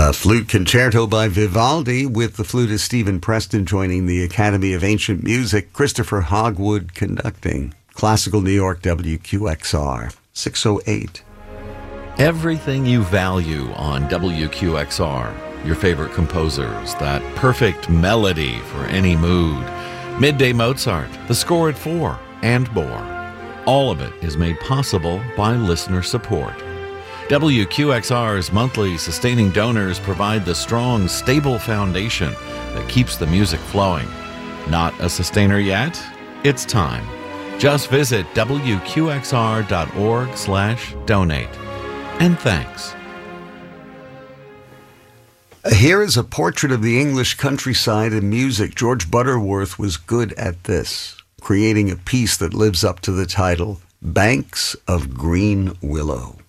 A flute concerto by Vivaldi with the flutist Stephen Preston joining the Academy of Ancient Music, Christopher Hogwood conducting. Classical New York, WQXR, 608. Everything you value on WQXR, your favorite composers, that perfect melody for any mood, Midday Mozart, The Score at 4, and more. All of it is made possible by listener support. WQXR's monthly sustaining donors provide the strong, stable foundation that keeps the music flowing. Not a sustainer yet? It's time. Just visit WQXR.org/donate. And thanks. Here is a portrait of the English countryside and music. George Butterworth was good at this, creating a piece that lives up to the title, Banks of Green Willow.